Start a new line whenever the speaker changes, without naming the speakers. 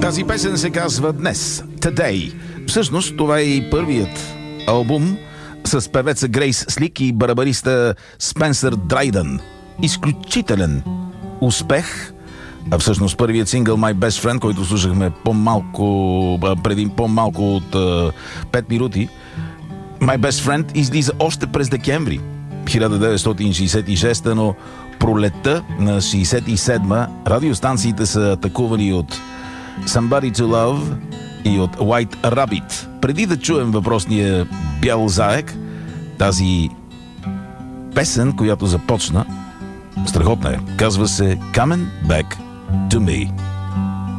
Тази песен се казва Днес, Today. Всъщност това е и първият албум с певеца Грейс Слик и барабариста Спенсър Драйдън. Изключителен успех. А всъщност първият сингъл My Best Friend, който слушахме преди по-малко от 5 минути, My Best Friend излиза още през декември 1966, но пролетта на 67 радиостанциите са атакувани от Somebody to Love и от White Rabbit. Преди да чуем въпросния бял заек, тази песен, която започна, страхотна е, казва се Coming Back to Me.